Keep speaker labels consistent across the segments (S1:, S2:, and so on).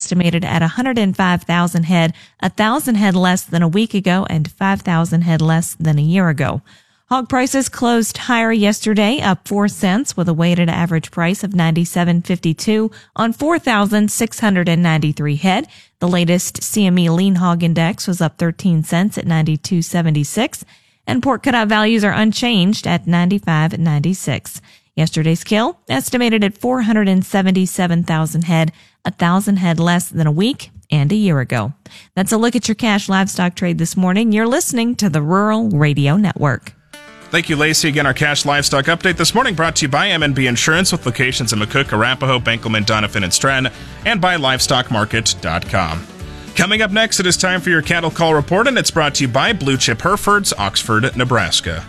S1: estimated at 105,000 head, 1,000 head less than a week ago and 5,000 head less than a year ago. Hog prices closed higher yesterday, up 4 cents with a weighted average price of $97.52 on 4,693 head. The latest CME lean hog index was up 13 cents at 92.76, and pork cutout values are unchanged at 95.96. Yesterday's kill estimated at 477,000 head, 1,000 head less than a week and a year ago. That's a look at your cash livestock trade this morning. You're listening to the Rural Radio Network.
S2: Thank you, Lacey. Again, our cash livestock update this morning brought to you by M&B Insurance with locations in McCook, Arapahoe, Benkelman, Doniphan, and Stratton, and by LivestockMarket.com. Coming up next, it is time for your cattle call report, and it's brought to you by Blue Chip Herefords, Oxford, Nebraska.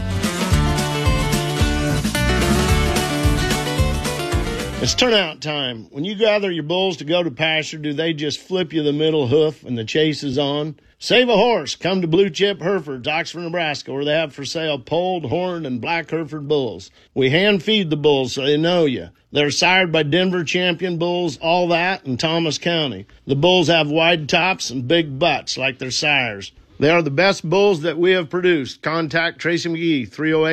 S3: It's turnout time. When you gather your bulls to go to pasture, do they just flip you the middle hoof and the chase is on? Save a horse. Come to Blue Chip Herefords, Oxford, Nebraska, where they have for sale polled, horned, and black Hereford bulls. We hand feed the bulls so they know you. They're sired by Denver champion bulls, all that, in Thomas County. The bulls have wide tops and big butts like their sires. They are the best bulls that we have produced. Contact Tracy McGee,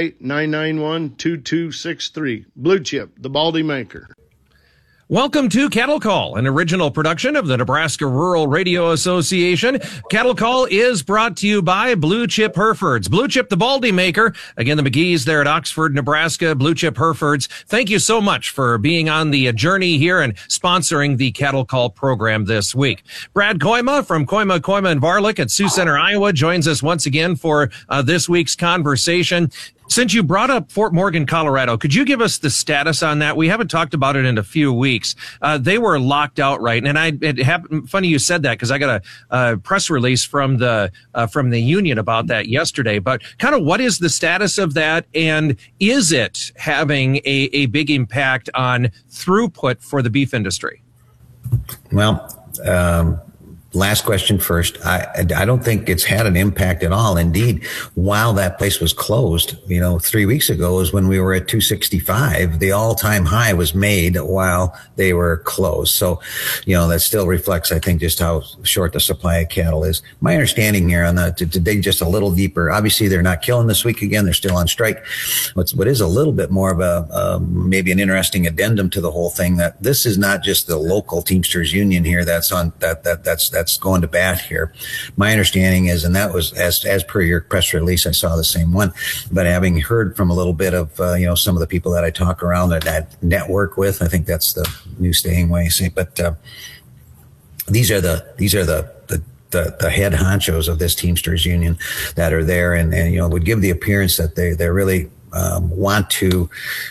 S3: 308-991-2263. Blue Chip, the Baldy Maker.
S4: Welcome to Cattle Call, an original production of the Nebraska Rural Radio Association. Cattle Call is brought to you by Blue Chip Herefords. Blue Chip, the Baldy Maker. Again, the McGees there at Oxford, Nebraska. Blue Chip Herefords. Thank you so much for being on the journey here and sponsoring the Cattle Call program this week. Brad Koima from Koima and Varlick at Sioux Center, Iowa joins us once again for this week's conversation. Since you brought up Fort Morgan, Colorado, could you give us the status on that? We haven't talked about it in a few weeks. They were locked out, right? And funny you said that because I got a press release from the union about that yesterday. But kind of what is the status of that, and is it having a big impact on throughput for the beef industry?
S5: Well, last question first. I don't think it's had an impact at all. Indeed, while that place was closed, 3 weeks ago is when we were at 265. The all-time high was made while they were closed. So, that still reflects, I think, just how short the supply of cattle is. My understanding here on that, to dig just a little deeper, obviously they're not killing this week again. They're still on strike. What is a little bit more of a maybe an interesting addendum to the whole thing, that this is not just the local Teamsters Union here that's going to bat here. My understanding is, and that was as per your press release, I saw the same one, but having heard from a little bit of some of the people that I talk around that I network with, I think that's the new staying way. But these are the head honchos of this Teamsters Union that are there, and would give the appearance that they really want to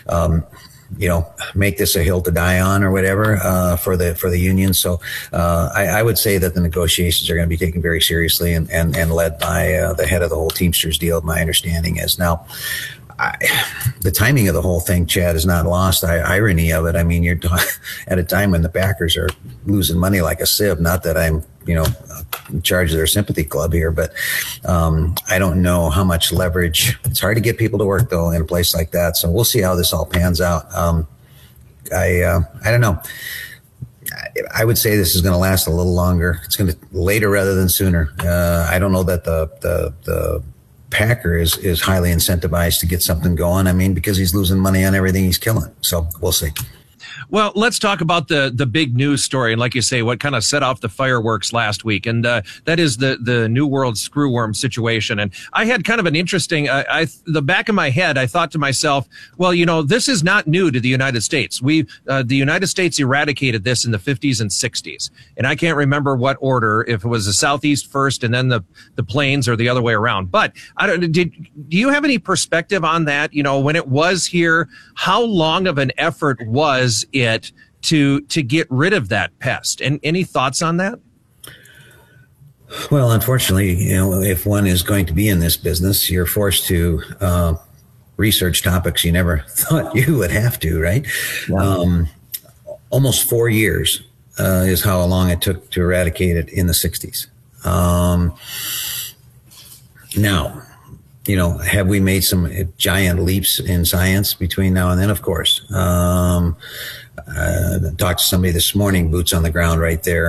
S5: make this a hill to die on or whatever, for the union. So, I would say that the negotiations are going to be taken very seriously and led by, the head of the whole Teamsters deal. My understanding is now, the timing of the whole thing, Chad, is not lost. Irony of it. I mean, you're at a time when the backers are losing money like a sieve. Not that I'm, in charge of their sympathy club here, but I don't know how much leverage. It's hard to get people to work though in a place like that. So we'll see how this all pans out. I don't know. I would say this is going to last a little longer. It's going to later rather than sooner. I don't know that the packer is highly incentivized to get something going. I mean, because he's losing money on everything he's killing. So we'll see.
S4: Well, let's talk about the big news story. And like you say, what kind of set off the fireworks last week. And that is the New World screwworm situation. And I had kind of an interesting, the back of my head, I thought to myself, well, this is not new to the United States. The United States eradicated this in the 50s and 60s. And I can't remember what order, if it was the Southeast first and then the Plains or the other way around. But do you have any perspective on that? When it was here, how long of an effort was it to get rid of that pest? And any thoughts on that?
S5: Well, unfortunately, if one is going to be in this business, you're forced to research topics you never thought you would have to, right? Yeah. Almost 4 years is how long it took to eradicate it in the 60s. Now, have we made some giant leaps in science between now and then? Of course. Talked to somebody this morning, boots on the ground right there.